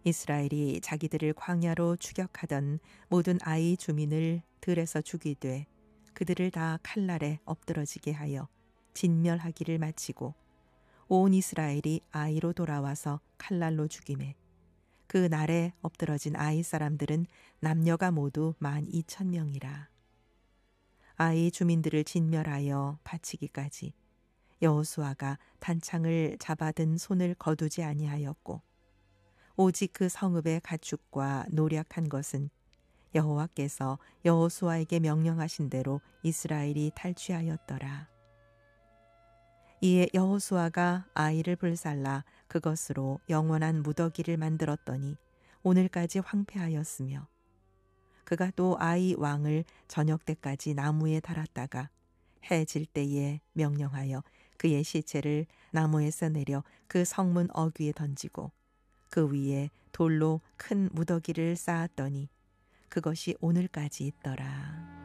이스라엘이 자기들을 광야로 추격하던 모든 아이 주민을 들에서 죽이되 그들을 다 칼날에 엎드러지게 하여 진멸하기를 마치고 온 이스라엘이 아이로 돌아와서 칼날로 죽이매 그 날에 엎드러진 아이 사람들은 남녀가 모두 12,000명이라. 아이 주민들을 진멸하여 바치기까지 여호수아가 단창을 잡아든 손을 거두지 아니하였고 오직 그 성읍의 가축과 노략한 것은 여호와께서 여호수아에게 명령하신 대로 이스라엘이 탈취하였더라. 이에 여호수아가 아이를 불살라 그것으로 영원한 무더기를 만들었더니 오늘까지 황폐하였으며 그가 또 아이 왕을 저녁 때까지 나무에 달았다가 해 질 때에 명령하여 그의 시체를 나무에서 내려 그 성문 어귀에 던지고 그 위에 돌로 큰 무더기를 쌓았더니 그것이 오늘까지 있더라.